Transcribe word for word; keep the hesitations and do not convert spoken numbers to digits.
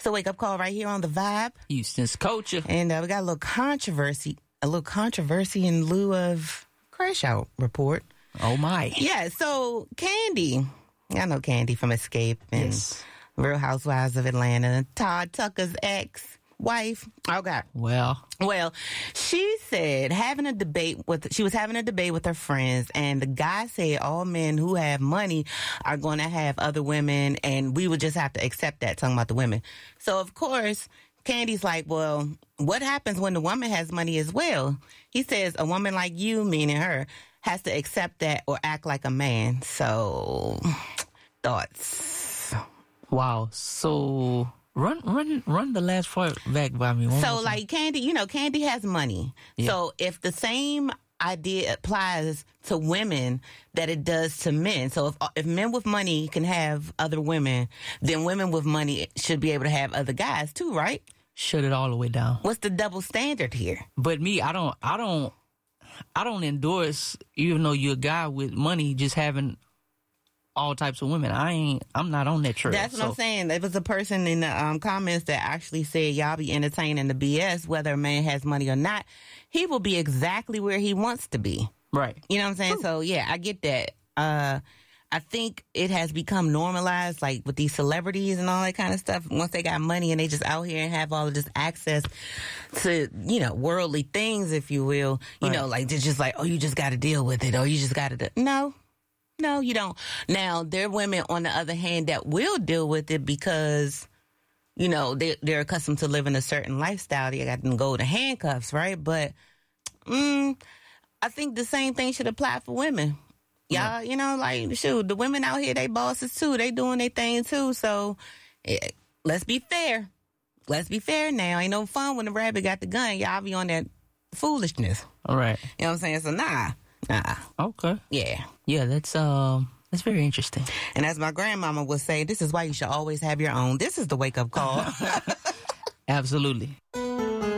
the Wake Up Call right here on The Vibe. Houston's culture. And uh, we got a little controversy, a little controversy in lieu of Crash Out report. Oh, my. Yeah, so Candy, I know Candy from Escape and Yes. Real Housewives of Atlanta, Todd Tucker's ex-wife. Okay. Well, Well, she said having a debate with, she was having a debate with her friends, and the guy said all men who have money are going to have other women, and we would just have to accept that, talking about the women. So, of course, Candy's like, well, what happens when the woman has money as well? He says a woman like you, meaning her, has to accept that or act like a man. So, thoughts? wow. So run, run, run the last part back by me. One So, more time. like, Candy, you know, Candy has money. Yeah. So, if the same idea applies to women that it does to men, so if if men with money can have other women, then women with money should be able to have other guys too, right? Shut it all the way down. What's the double standard here? But me, I don't, I don't, I don't endorse, even though you're a guy with money, just having all types of women. I ain't, I'm not on that trail. That's what so. I'm saying. There was a person in the um, comments that actually said, y'all be entertaining the B S, whether a man has money or not. He will be exactly where he wants to be. Right. You know what I'm saying? So, yeah, I get that. Uh, I think it has become normalized, like with these celebrities and all that kind of stuff. Once they got money and they just out here and have all of this access to, you know, worldly things, if you will. You Right. know, like they're just like, oh, you just got to deal with it, or you just got to do. No, no, you don't. Now, there are women, on the other hand, that will deal with it because, you know, they, they're accustomed to living a certain lifestyle. They got them golden handcuffs, right? But mm, I think the same thing should apply for women. Y'all, you know, like, shoot, the women out here, they bosses too. They doing their thing too. So eh, let's be fair. Let's be fair now. Ain't no fun when the rabbit got the gun. Y'all be on that foolishness. All right. You know what I'm saying? So nah, nah, Okay. yeah. Yeah, that's um, that's very interesting. And as my grandmama would say, this is why you should always have your own. This is the wake up call. Absolutely.